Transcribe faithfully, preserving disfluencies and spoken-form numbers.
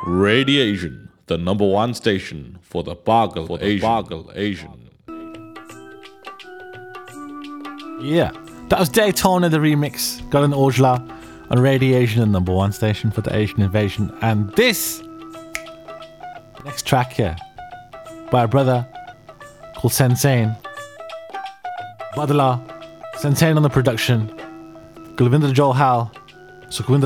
Radiation, the number one station for the Bargal for the Asian. Bargal Asian. Yeah, that was Daytona, the remix. Got an Ojla on Radiation, the number one station for the Asian invasion. And this next track here by a brother called Sensane. Badala, Sensane on the production. Gulvinder Johal, Sukhvinder